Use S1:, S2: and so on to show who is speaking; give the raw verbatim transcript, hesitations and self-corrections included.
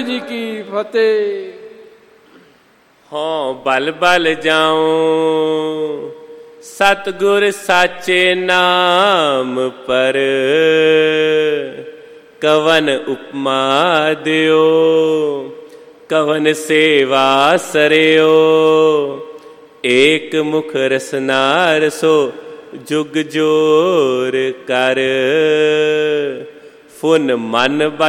S1: ਵਾਹਿਗੁਰੂ ਜੀ ਕੀ ਫਤਿਹ।
S2: ਹੋਂ ਬਲ ਬਲ ਜਾਉ ਸਤਿਗੁਰ ਸਾਚੇ ਨਾਮ ਪਰ, ਕਵਨ ਉਪਮਾ ਦਿਓ ਕਵਨ ਸੇਵਾ ਸਰਿਓ। ਏਕ ਮੁਖ ਰਸਨਾ ਰਸੋ ਜੁਗ ਜੋਰ ਕਰ, ਫੁਨ ਮਨ